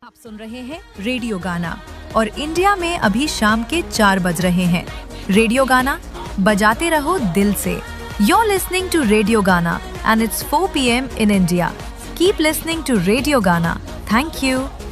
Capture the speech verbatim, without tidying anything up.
आप सुन रहे हैं रेडियो गाना और इंडिया में अभी शाम के चार बज रहे हैं। रेडियो गाना बजाते रहो दिल से। You're listening to Radio Gana and it's four p m in India. Keep listening to Radio Gana. Thank you.